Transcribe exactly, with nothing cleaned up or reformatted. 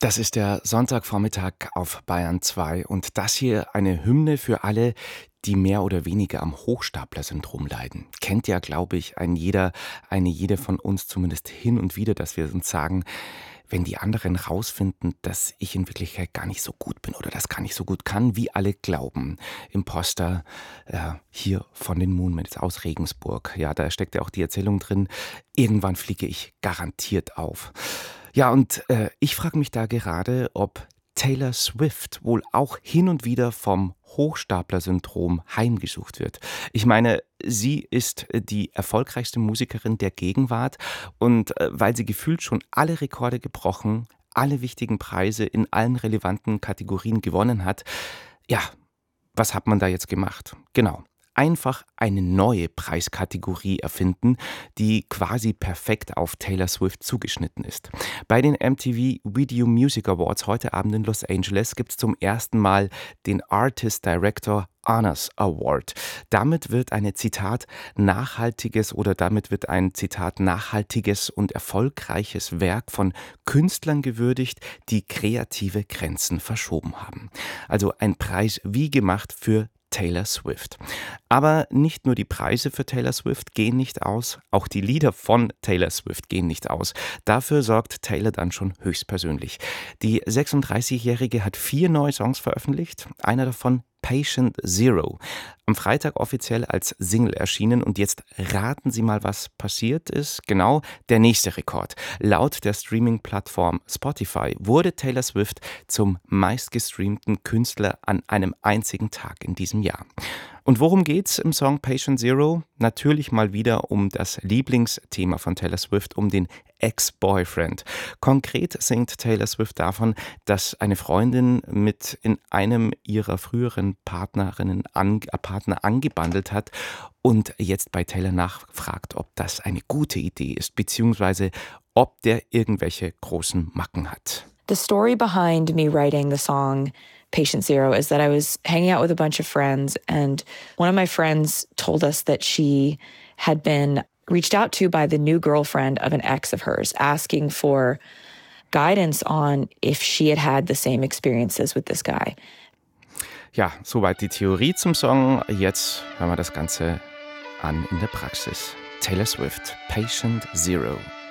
Das ist der Sonntagvormittag auf Bayern zwei und das hier eine Hymne für alle, die mehr oder weniger am Hochstapler-Syndrom leiden. Kennt ja, glaube ich, ein jeder, eine jede von uns zumindest hin und wieder, dass wir uns sagen, wenn die anderen rausfinden, dass ich in Wirklichkeit gar nicht so gut bin oder das gar nicht so gut kann, wie alle glauben. Imposter, äh, hier von den Moonmans aus Regensburg. Ja, da steckt ja auch die Erzählung drin, irgendwann fliege ich garantiert auf. Ja, und äh, ich frage mich da gerade, ob Taylor Swift wohl auch hin und wieder vom Hochstapler-Syndrom heimgesucht wird. Ich meine, sie ist äh, die erfolgreichste Musikerin der Gegenwart und äh, weil sie gefühlt schon alle Rekorde gebrochen, alle wichtigen Preise in allen relevanten Kategorien gewonnen hat, ja, was hat man da jetzt gemacht? Genau. Einfach eine neue Preiskategorie erfinden, die quasi perfekt auf Taylor Swift zugeschnitten ist. Bei den M T V Video Music Awards heute Abend in Los Angeles gibt es zum ersten Mal den Artist Director Honors Award. Damit wird eine Zitat nachhaltiges oder damit wird ein Zitat nachhaltiges und erfolgreiches Werk von Künstlern gewürdigt, die kreative Grenzen verschoben haben. Also ein Preis wie gemacht für Taylor Swift. Aber nicht nur die Preise für Taylor Swift gehen nicht aus, auch die Lieder von Taylor Swift gehen nicht aus. Dafür sorgt Taylor dann schon höchstpersönlich. Die sechsunddreißigjährige hat vier neue Songs veröffentlicht, einer davon Patient Zero. Am Freitag offiziell als Single erschienen und jetzt raten Sie mal, was passiert ist. Genau, der nächste Rekord. Laut der Streaming-Plattform Spotify wurde Taylor Swift zum meistgestreamten Künstler an einem einzigen Tag in diesem Jahr. Und worum geht's im Song Patient Zero? Natürlich mal wieder um das Lieblingsthema von Taylor Swift, um den Ex-Boyfriend. Konkret singt Taylor Swift davon, dass eine Freundin mit in einem ihrer früheren Partnerinnen an, äh, Partner angebandelt hat und jetzt bei Taylor nachfragt, ob das eine gute Idee ist, beziehungsweise ob der irgendwelche großen Macken hat. The story behind me writing the song Patient Zero is that I was hanging out with a bunch of friends, and one of my friends told us that she had been reached out to by the new girlfriend of an ex of hers, asking for guidance on if she had had the same experiences with this guy. Ja, soweit die Theorie zum Song. Jetzt hören wir das Ganze an in der Praxis. Taylor Swift, Patient Zero.